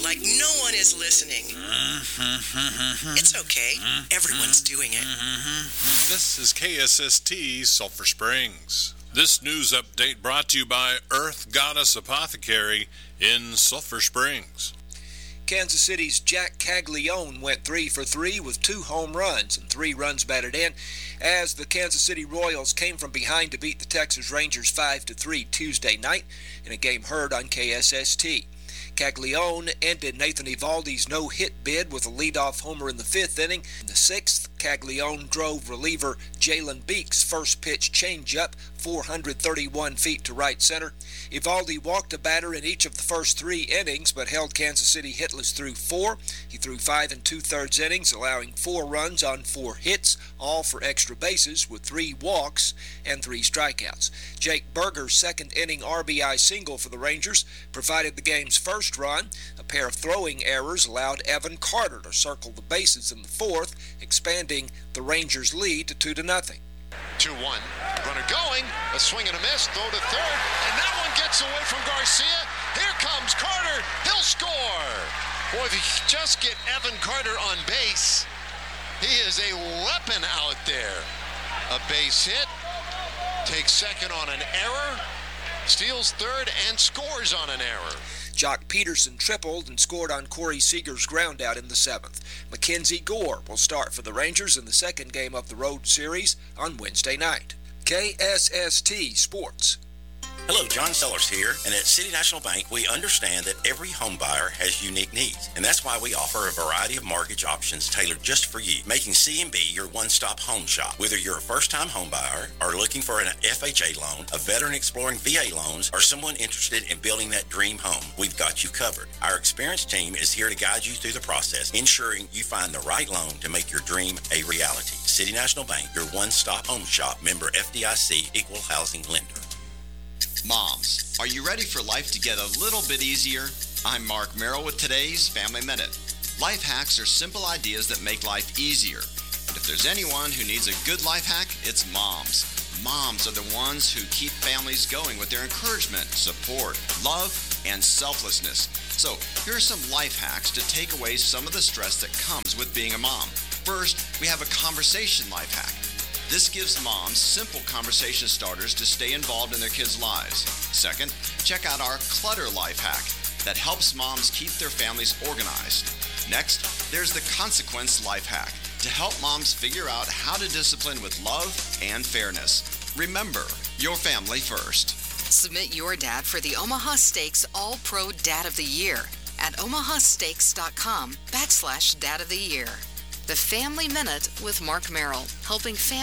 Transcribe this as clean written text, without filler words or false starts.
like no one is listening. It's okay. Everyone's doing it. This is KSST Sulphur Springs. This news update brought to you by Earth Goddess Apothecary in Sulphur Springs. Kansas City's Jack Caglione went 3 for 3 with 2 home runs and 3 runs batted in as the Kansas City Royals came from behind to beat the Texas Rangers 5-3 Tuesday night in a game heard on KSST. Caglione ended Nathan Eovaldi's no-hit bid with a leadoff homer in the 5th inning. In the 6th, Caglione drove reliever Jalen Beek's first pitch changeup 431 feet to right center. Eovaldi walked a batter in each of the first 3 innings, but held Kansas City hitless through 4. He threw 5 2/3 innings, allowing 4 runs on 4 hits, all for extra bases with 3 walks and 3 strikeouts. Jake Berger's second inning RBI single for the Rangers provided the game's first run. A pair of throwing errors allowed Evan Carter to circle the bases in the 4th, expanding the Rangers' lead to 2-0. 2-1. Runner going. A swing and a miss. Throw to third. And that one gets away from Garcia. Here comes Carter. He'll score. Boy, if you just get Evan Carter on base, he is a weapon out there. A base hit. Takes second on an error. Steals third and scores on an error. Jock Peterson tripled and scored on Corey Seager's groundout in the 7th. Mackenzie Gore will start for the Rangers in the second game of the road series on Wednesday night. KSST Sports. Hello, John Sellers here, and at City National Bank, we understand that every home buyer has unique needs, and that's why we offer a variety of mortgage options tailored just for you, making C&B your one-stop home shop. Whether you're a first-time home buyer or looking for an FHA loan, a veteran exploring VA loans, or someone interested in building that dream home, we've got you covered. Our experienced team is here to guide you through the process, ensuring you find the right loan to make your dream a reality. City National Bank, your one-stop home shop, member FDIC, equal housing lender. Moms, are you ready for life to get a little bit easier? I'm Mark Merrill with today's Family Minute. Life hacks are simple ideas that make life easier. And if there's anyone who needs a good life hack, it's moms. Moms are the ones who keep families going with their encouragement, support, love, and selflessness. So here are some life hacks to take away some of the stress that comes with being a mom. First, we have a conversation life hack. This gives moms simple conversation starters to stay involved in their kids' lives. Second, check out our clutter life hack that helps moms keep their families organized. Next, there's the consequence life hack to help moms figure out how to discipline with love and fairness. Remember, your family first. Submit your dad for the Omaha Steaks All-Pro Dad of the Year at omahasteaks.com/Dad of the Year. The Family Minute with Mark Merrill, helping families